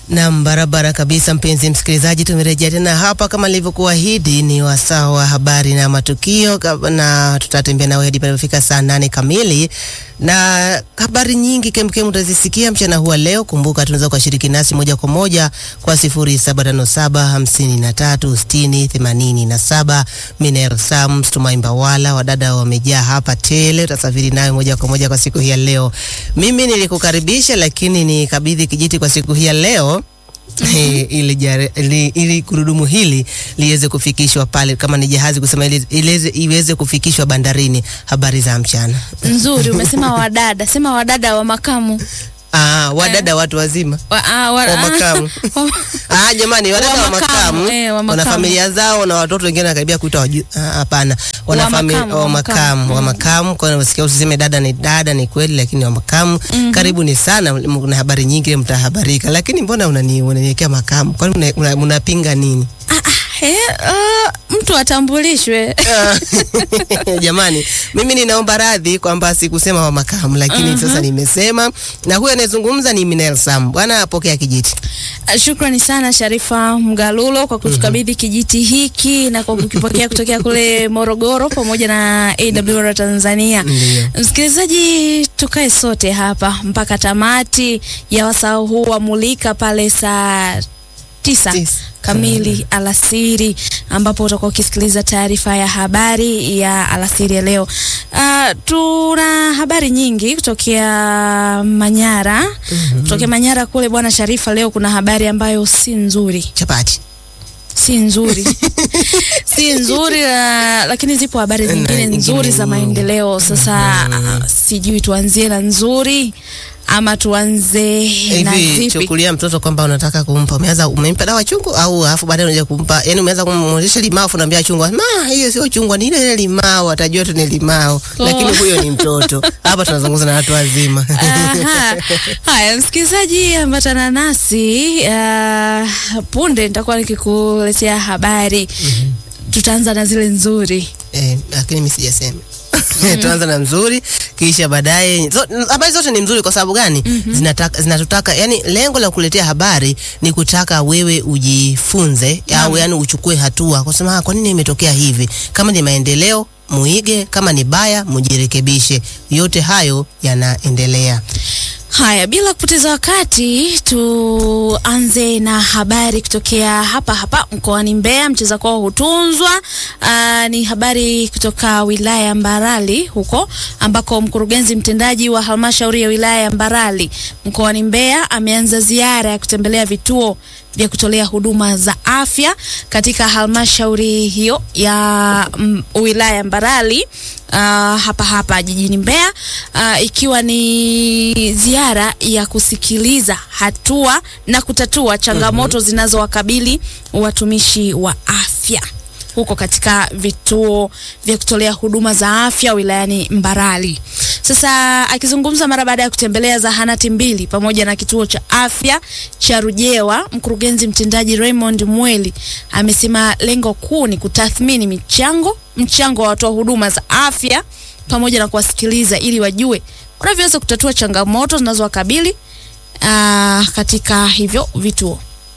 Na barabara kabisa, mpenzi msikilizaji, tumerejea tena hapa kama nilivyokuahidi. Ni wasaa wa habari na matukio, na tutatembea nawe hadi pale saa 8 kamili, na habari nyingi kemkem utazisikia mchana huwa leo. Kumbuka tunaweza kushiriki nasi moja kwa moja kwa 0757536087. Miner Sam Tumaimba wala wadada wamejaa hapa tele, utasafiri nawe moja kwa moja kwa siku hii ya leo. Mimi nilikukaribisha, lakini nikabidhi kijiti kwa siku hii ya leo. Ili gurudumu hili liweze kufikishwa pale, kama ni jahazi kusema iweze kufikishwa bandarini. Habari za mchana. Nzuri, umesema wadada, sema wadada wa makamu. Wadada watu wazima. Wa makamu. Jamani, wadada wa makamu. Wana familia zao na watoto wengine nakaribia kuitwa hapana. Wana familia wa makamu. Kwa hiyo unasikia usiseme dada ni kweli, lakini wa makamu. Karibuni sana, kuna habari nyingi mtahabarika. Lakini mbona unaniwekea makamu? Kwani unapinga nini? Mtu atambulishwe. Jamani, mimi ninaomba radhi kwamba sikusema wa makamu, lakini sasa nimesema, na huyu anayezungumza ni Minel Sam. Bwana apokea kijiti. Shukrani sana Sharifa Mgalulo kwa kutukabidhi kijiti hiki na kwa kukipokea kutokea kule Morogoro pamoja na AWR Tanzania. Msikilizaji, tukae sote hapa mpaka tamati ya wasaa huu wa Mulika pale saa 9 kamili alasiri, ambapo utakuwa ukisikiliza taarifa ya habari ya alasiri ya leo. Tuna habari nyingi kutokea Manyara. Kutokea Manyara kule bwana Sharifa, leo kuna habari ambayo si nzuri. Chapati. Si nzuri. Si nzuri, lakini zipo habari nyingine nzuri za maendeleo. Sasa sijui tuanzie na nzuri ama tuanze na zipi. Chukulia mtoto kwamba unataka kumpa, umempa dawa chungu, au alafu baadaye unaje kumpa, yani umeanza kumwonyesha limao unaambia chungwa. Hiyo sio chungwa, ni ile limao, atajua tu ni limao. Lakini huyo ni mtoto. Hapa tunazungumza na watu wazima. Haya msikilizaji, ambatana nasi. Punde nitakuwa nikikuletea habari. Tutaanza na zile nzuri. Lakini mimi sijasema. Tuanza na nzuri, kisha baadaye habari zote ni nzuri. Kwa sababu gani? Zinatutaka, yani lengo la kuletea habari ni kutaka wewe ujifunze, au yani uchukue hatua kusema kwa nini imetokea hivi. Kama ni maendeleo muige, kama ni baya mujirekebishe. Yote hayo yanaendelea. Haya, bila kupoteza wakati tuanze na habari kutokea hapa mkoani Mbeya. Mcheza kwao hutunzwa. Ni habari kutoka wilaya ya Mbarali huko, ambako mkurugenzi mtendaji wa halmashauri ya wilaya ya Mbarali mkoani Mbeya ameanza ziara ya kutembelea vituo vya kutolea huduma za afya katika halmashauri hiyo ya wilaya ya Mbarali hapa jijini Mbeya, ikiwa ni ziara ya kusikiliza hatua na kutatua changamoto zinazowakabili watumishi wa afya huko katika vituo vya kutolea huduma za afya wilayani Mbarali. Sasa akizungumza mara baada ya kutembelea zahanati 2 pamoja na kituo cha afya cha Rujewa, mkurugenzi mtendaji Raymond Mweli amesema lengo kuu ni kutathmini mchango wa watoa huduma za afya pamoja na kuwasikiliza ili wajue wanavyoweza kutatua changamoto zinazowakabili katika hivyo vituo.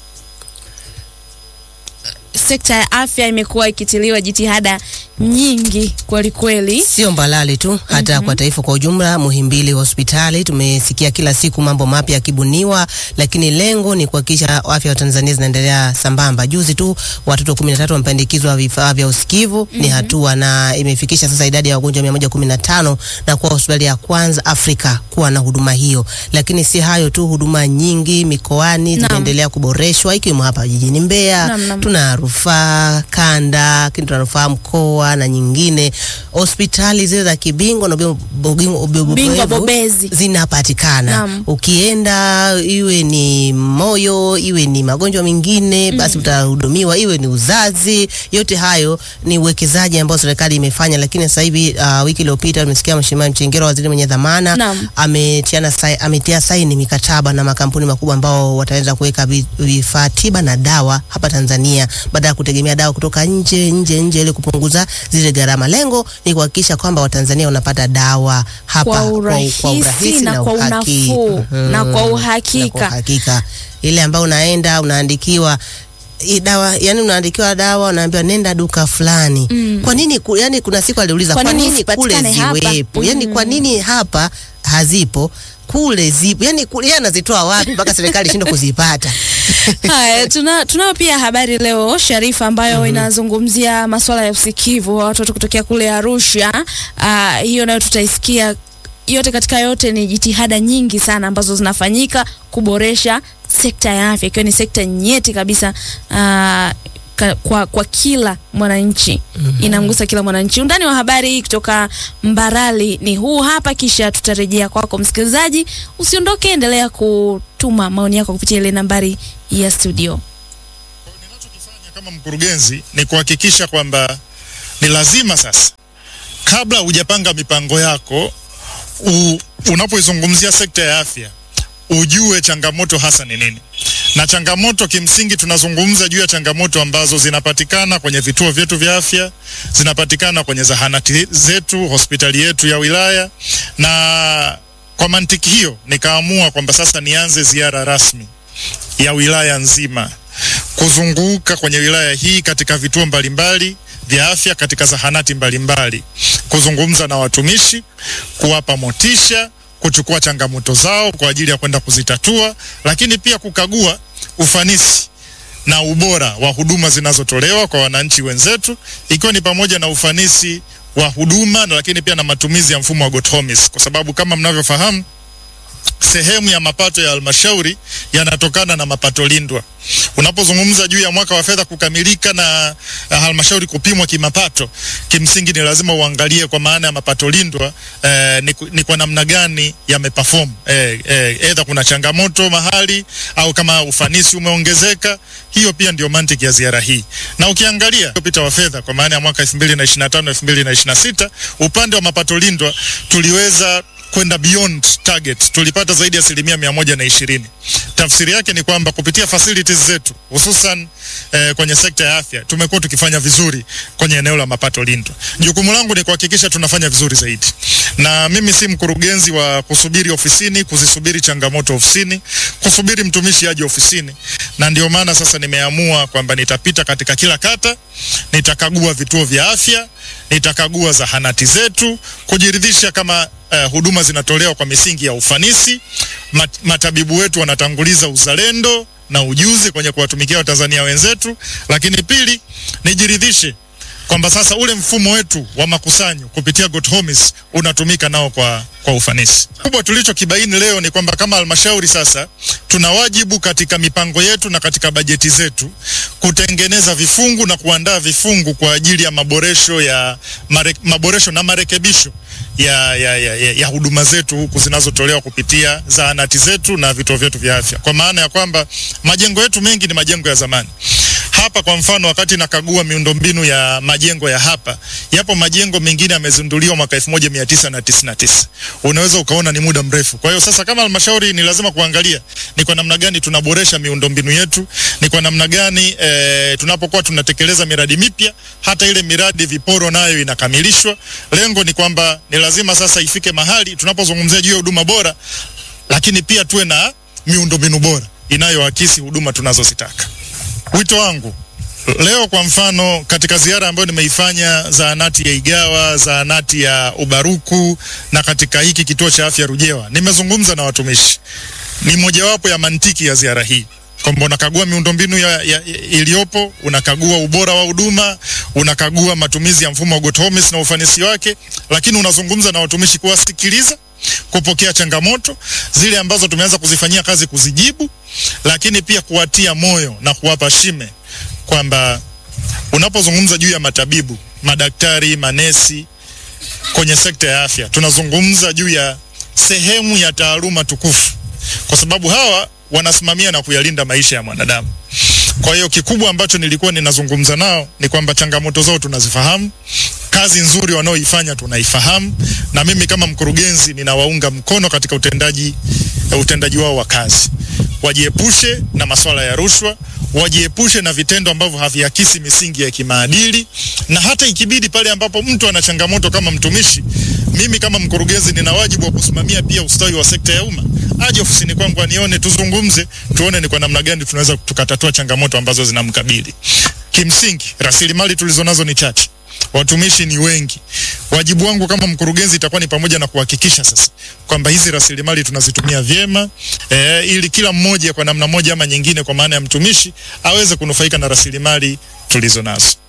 Sekta ya afya imekuwa ikitiliwa jitihada nyingi kweli, sio Mbalali tu, hata kwa taifa kwa ujumla. Muhimbili hospitali tumesikia kila siku mambo mapya yakibuniwa, lakini lengo ni kuhakikisha afya ya Tanzania zinaendelea sambamba. Juzi tu watoto 13 wamepandikizwa vifaa vya usikivu. Ni hatua, na imefikisha sasa idadi ya wagonjwa 115 na kuwa hospitali ya kwanza Afrika kuwa na huduma hiyo. Lakini si hayo tu, huduma nyingi mikoani zinaendelea kuboreshwa, ikiwemo hapa jijini Mbeya. Tuna rufaa kanda, tuna rufaa mkoa na nyingine. Hospitali zile za kibingwa na bingwa bobezi zinapatikana. Ukienda, iwe ni moyo, iwe ni magonjwa mengine, basi utahudumiwa, iwe ni uzazi. Yote hayo ni uwekezaji ambao serikali imefanya. Lakini sasa hivi wiki iliyopita tumesikia Mheshimiwa Mchengero, waziri mwenye dhamana, ametia saini mikataba na makampuni makubwa ambao wataweza kuweka vifaa tiba na dawa hapa Tanzania, baada ya kutegemea dawa kutoka nje ili kupunguza zile gharama. Lengo ni kuhakikisha kwamba Watanzania wanapata dawa hapa kwa urahisi na kwa unafuu na kwa uhakika. ile ambayo unaenda unaandikiwa dawa, yani unaandikiwa dawa, unaambiwa nenda duka fulani. Kwa nini yani kuna siku aliuliza kwa nini kule ziwepo? Yani kwa nini hapa hazipo? Kule zipo. Yani kule anazitoa wapi mpaka serikali ishindwe kuzipata? Haya, tunao pia habari leo Sharifa ambayo inazungumzia masuala ya usikivu wa watoto kutokea kule Arusha. Hiyo nayo tutaisikia. Yote katika yote ni jitihada nyingi sana ambazo zinafanyika kuboresha sekta ya afya, ikiwa ni sekta nyeti kabisa kwa kila mwananchi. Inamgusa kila mwananchi. Undani wa habari hii kutoka Mbarali ni huu hapa, kisha tutarejea kwako msikilizaji. Usiondoke, endelea kutuma maoni yako kupitia ile nambari ya studio. Ninachokifanya kama mkurugenzi ni kuhakikisha kwamba ni lazima sasa, kabla hujapanga mipango yako, unapoizungumzia sekta ya afya, ujue changamoto hasa ni nini. Na changamoto kimsingi tunazungumza juu ya changamoto ambazo zinapatikana kwenye vituo vyetu vya afya, zinapatikana kwenye zahanati zetu, hospitali yetu ya wilaya. Na kwa mantiki hiyo nikaamua kwamba sasa nianze ziara rasmi ya wilaya nzima, kuzunguka kwenye wilaya hii katika vituo mbalimbali vya afya, katika zahanati mbalimbali, kuzungumza na watumishi, kuwapa motisha, kuchukua changamoto zao kwa ajili ya kwenda kuzitatua, lakini pia kukagua ufanisi na ubora wa huduma zinazotolewa kwa wananchi wenzetu, ikiwa ni pamoja na ufanisi wa huduma, lakini pia na matumizi ya mfumo wa GoTHOMIS, kwa sababu kama mnavyofahamu sehemu ya mapato ya halmashauri yanatokana na mapato lindwa. Unapozungumza juu ya mwaka wa fedha kukamilika na halmashauri kupimwa kimapato, kimsingi ni lazima uangalie kwa maana ya mapato lindwa ni kwa namna gani yameperform, either kuna changamoto mahali au kama ufanisi umeongezeka. Hiyo pia ndio mantiki ya ziara hii. Na ukiangalia upita wa fedha kwa maana ya mwaka 2025 2026, upande wa mapato lindwa tuliweza kwenda beyond target, tulipata zaidi ya 120%. Tafsiri yake ni kwamba kupitia facilities zetu hususan kwenye sekta ya afya tumekuwa tukifanya vizuri kwenye eneo la mapato lindwa. Jukumu langu ni kuhakikisha tunafanya vizuri zaidi. Na mimi si mkurugenzi wa kusubiri ofisini, kuzisubiri changamoto ofisini, kusubiri mtumishi aje ofisini. Na ndio maana sasa nimeamua kwamba nitapita katika kila kata, nitakagua vituo vya afya, nitakagua zahanati zetu, kujiridhisha kama huduma zinatolewa kwa misingi ya ufanisi, matabibu wetu wanatanguliza uzalendo na ujuzi kwenye kuwatumikia Watanzania wenzetu, lakini pili nijiridhishe kwamba sasa ule mfumo wetu wa makusanyo kupitia GoTHOMIS unatumika nao kwa ufanisi. Kubwa tulichokibaini leo ni kwamba kama halmashauri sasa tuna wajibu katika mipango yetu na katika bajeti zetu kutengeneza vifungu na kuandaa vifungu kwa ajili ya maboresho na marekebisho ya huduma zetu huku zinazotolewa kupitia zahanati zetu na vituo vyetu vya afya. Kwa maana ya kwamba majengo yetu mengi ni majengo ya zamani. Hapa kwa mfano, wakati nakagua miundombinu ya majengo ya hapa, yapo majengo mengine yamezinduliwa mwaka 1999. Unaweza ukaona ni muda mrefu. Kwa hiyo sasa kama halmashauri ni lazima kuangalia ni kwa namna gani tunaboresha miundombinu yetu, ni kwa namna gani tunapokuwa tunatekeleza miradi mipya, hata ile miradi viporo nayo inakamilishwa. Lengo ni kwamba ni lazima sasa ifike mahali tunapozungumzia juu ya huduma bora, lakini pia tuwe na miundombinu bora inayoakisi huduma tunazozitaka. Wito wangu leo kwa mfano katika ziara ambayo nimeifanya zahanati ya Igawa, zahanati ya Ubaruku na katika hiki kituo cha afya Rujewa, nimezungumza na watumishi. Ni mojawapo ya mantiki ya ziara hii kwamba unakagua miundombinu iliyopo, unakagua ubora wa huduma, unakagua matumizi ya mfumo wa GoTHOMIS na ufanisi wake, lakini unazungumza na watumishi kuwasikiliza, kupokea changamoto zile ambazo tumeanza kuzifanyia kazi, kuzijibu, lakini pia kuwatia moyo na kuwapa shime kwamba unapozungumza juu ya matabibu, madaktari, manesi kwenye sekta ya afya, tunazungumza juu ya sehemu ya taaluma tukufu, kwa sababu hawa wanasimamia na kuyalinda maisha ya mwanadamu. Kwa hiyo kikubwa ambacho nilikuwa ninazungumza nao ni kwamba changamoto zao tunazifahamu. kazi nzuri wanaoifanya tunaifahamu, na mimi kama mkurugenzi ninawaunga mkono katika utendaji wao wa kazi. Wajiepushe na masuala ya rushwa, wajiepushe na vitendo ambavyo haviakisi misingi ya kimaadili, na hata ikibidi pale ambapo mtu ana changamoto kama mtumishi, mimi kama mkurugenzi nina wajibu wa kusimamia pia ustawi wa sekta ya umma. Aje ofisini kwangu anione, tuzungumze, tuone ni kwa namna gani tunaweza tukatatua changamoto ambazo zinamkabili. Kimsingi, rasilimali tulizonazo ni chache. Watumishi ni wengi. Wajibu wangu kama mkurugenzi itakuwa ni pamoja na kuhakikisha sasa kwamba hizi rasilimali tunazitumia vyema, ili kila mmoja kwa namna moja ama nyingine, kwa maana ya mtumishi, aweze kunufaika na rasilimali tulizonazo.